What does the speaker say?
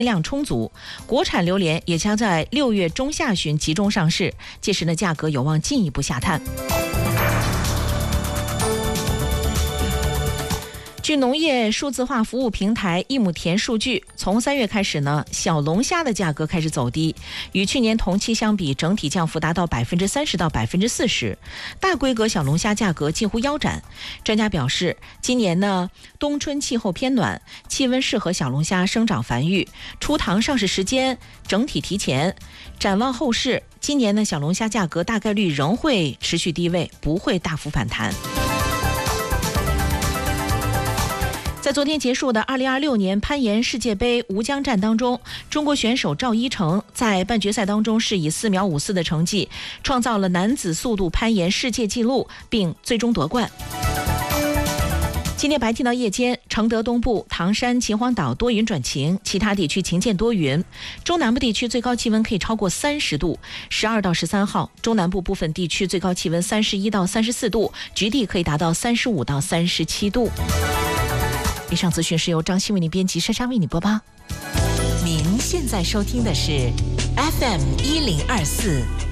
量充足，国产榴莲也将在6月中下旬集中上市，届时呢价格有望进一步下探。据农业数字化服务平台益亩田数据，从3月开始呢，小龙虾的价格开始走低，与去年同期相比，整体降幅达到30%到40%，大规格小龙虾价格近乎腰斩。专家表示，今年呢，冬春气候偏暖，气温适合小龙虾生长繁育，出塘上市时间整体提前。展望后市，今年呢，小龙虾价格大概率仍会持续低位，不会大幅反弹。在昨天结束的2026年攀岩世界杯吴江站当中，中国选手赵一成在半决赛当中是以4秒54的成绩创造了男子速度攀岩世界纪录，并最终夺冠。今天白天到夜间，承德东部、唐山、秦皇岛多云转晴，其他地区晴间多云。中南部地区最高气温可以超过30度。12到13号，中南部部分地区最高气温31到34度，局地可以达到35到37度。以上资讯是由张欣为您编辑，珊珊为您播报。 您现在收听的是 FM1024